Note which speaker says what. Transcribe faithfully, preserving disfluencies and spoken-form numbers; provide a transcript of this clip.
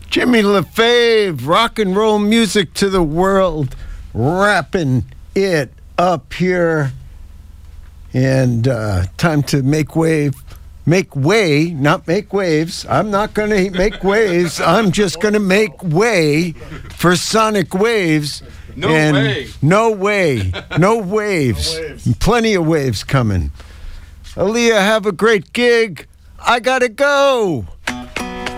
Speaker 1: Jimmy LaFave, rock and roll music to the world, wrapping it up here. And uh, time to make wave. Make way, not make waves. I'm not going to make waves. I'm just going to make way for Sonic Waves.
Speaker 2: No
Speaker 1: and
Speaker 2: way.
Speaker 1: No way. No waves.
Speaker 3: No waves.
Speaker 1: Plenty of waves coming. Aaliyah, have a great gig. I got to go.